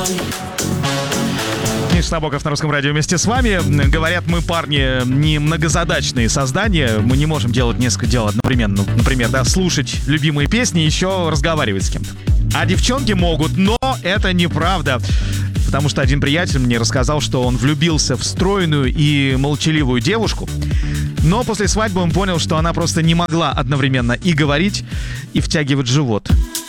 Миша Набоков на Русском радио вместе с вами. Говорят, мы, парни, не многозадачные создания. Мы не можем делать несколько дел одновременно. Например, слушать любимые песни и еще разговаривать с кем-то. А девчонки могут, но это неправда. Потому что один приятель мне рассказал, что он влюбился в стройную и молчаливую девушку. Но после свадьбы он понял, что она просто не могла одновременно и говорить, и втягивать живот.